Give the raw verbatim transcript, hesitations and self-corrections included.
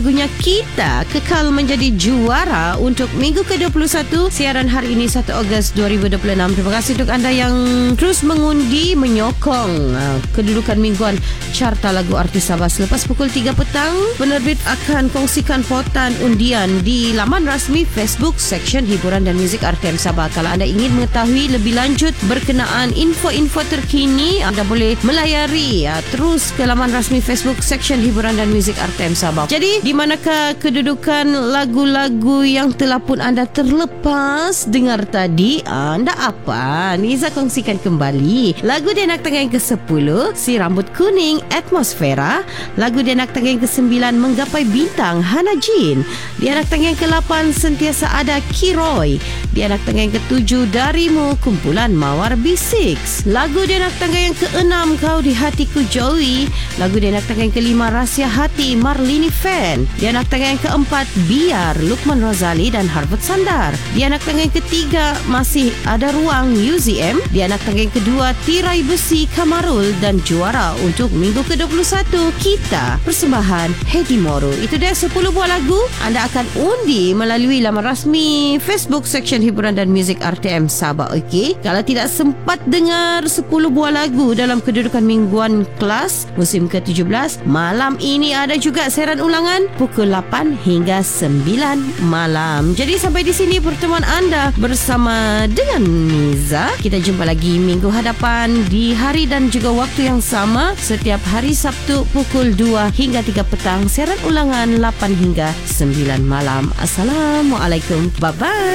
Lagunya Kita kekal menjadi juara untuk minggu ke dua puluh satu siaran hari ini satu Ogos dua ribu dua puluh enam. Terima kasih untuk anda yang terus mengundi, menyokong uh, kedudukan mingguan carta lagu artis Sabah. Selepas pukul tiga petang, penerbit akan kongsikan pautan undian di laman rasmi Facebook Seksyen Hiburan dan Muzik R T M Sabah. Kalau anda ingin mengetahui lebih lanjut berkenaan info-info terkini, anda boleh melayari uh, terus ke laman rasmi Facebook Seksyen Hiburan dan Muzik R T M Sabah. Jadi di manakah kedudukan lagu-lagu yang telah pun anda terlepas dengar tadi? Anda apa? Niza kongsikan kembali. Lagu dia nak tengah yang ke sepuluh, Si Rambut Kuning, Atmosfera. Lagu dia nak tengah yang ke sembilan, Menggapai Bintang, Hana Jin. Dia nak tengah yang ke lapan, Sentiasa Ada, Kiroy. Dia nak tengah yang ke tujuh, Darimu, kumpulan Mawar B enam. Lagu dia nak tengah yang ke enam, Kau di Hatiku, Joey. Lagu dia nak tengah yang ke lima, Rahsia Hati, Marlini Fan. Dia nak tengah yang keempat, Biar, Lukman Razali dan Harvard Sandar. Dia nak tengah yang ketiga, Masih Ada Ruang, U Z M. Dia nak tengah yang kedua, Tirai Besi, Kamarul. Dan juara untuk minggu ke dua puluh satu, Kita, persembahan Hedi Moro. Itu dia sepuluh buah lagu. Anda akan undi melalui laman rasmi Facebook Seksyen Hiburan dan Muzik R T M Sabah. Okey, kalau tidak sempat dengar sepuluh buah lagu dalam kedudukan mingguan kelas musim ke tujuh belas, malam ini ada juga siaran ulangan pukul lapan hingga sembilan malam. Jadi sampai di sini pertemuan anda bersama dengan Niza. Kita jumpa lagi minggu hadapan di hari dan juga waktu yang sama setiap hari Sabtu pukul dua hingga tiga petang, siaran ulangan lapan hingga sembilan malam. Assalamualaikum. Bye bye.